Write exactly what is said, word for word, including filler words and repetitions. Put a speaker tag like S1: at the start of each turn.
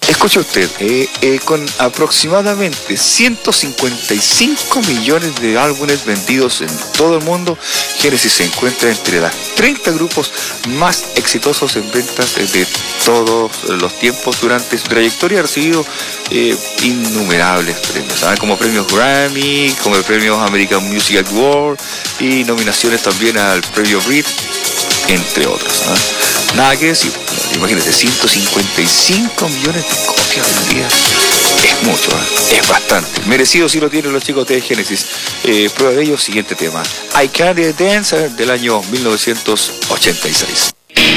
S1: Escuche usted, eh, eh, con aproximadamente ciento cincuenta y cinco millones de álbumes vendidos en todo el mundo, Genesis se encuentra entre los treinta grupos más exitosos en ventas de todos los tiempos. Durante su trayectoria ha recibido eh, innumerables premios, ¿sabes? Como premios Grammy, como premios American Music Award y nominaciones también al premio Brit, entre otros, ¿sabes? Nada que decir. Imagínense, ciento cincuenta y cinco millones de copias vendidas. Es mucho, ¿eh? Es bastante. Merecido si lo tienen los chicos de Genesis. Eh, prueba de ello, siguiente tema. I Can't Dance del año mil novecientos ochenta y seis.